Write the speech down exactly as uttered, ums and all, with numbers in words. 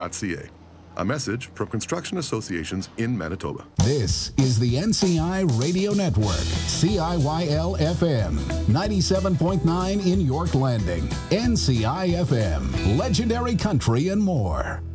C A. A message from Construction Associations in Manitoba. This is the N C I Radio Network, C I Y L F M, ninety-seven point nine in York Landing, N C I F M, Legendary Country and more.